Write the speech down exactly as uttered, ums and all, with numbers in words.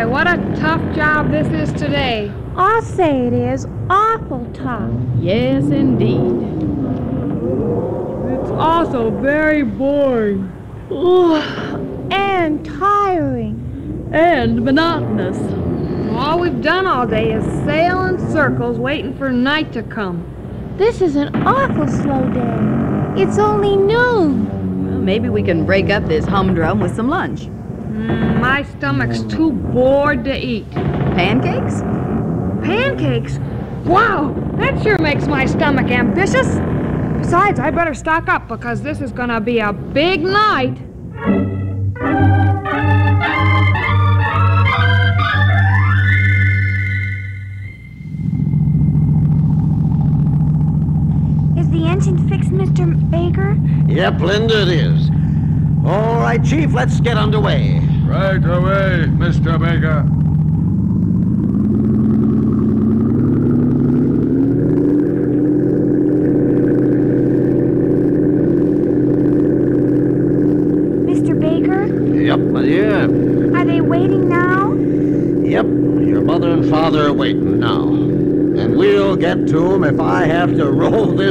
boy, what a tough job this is today. I'll say it is awful tough. Yes, indeed. It's also very boring. Ooh, and tiring. And monotonous. All we've done all day is sail in circles waiting for night to come. This is an awful slow day. It's only noon. Well, maybe we can break up this humdrum with some lunch. Mm, my stomach's too bored to eat. Pancakes? Pancakes? Wow, that sure makes my stomach ambitious. Besides, I better stock up because this is gonna be a big night. Is the engine fixed, Mister Baker? Yep, Linda, it is. All right, Chief, let's get underway. Right away, Mister Baker. Mister Baker? Yep, my dear. Are they waiting now? Yep, your mother and father are waiting now. And we'll get to them if I have to roll this